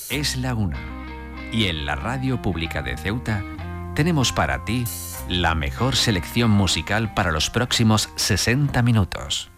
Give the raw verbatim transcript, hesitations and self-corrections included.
Es la una. Y en la Radio Pública de Ceuta tenemos para ti la mejor selección musical para los próximos sesenta minutos.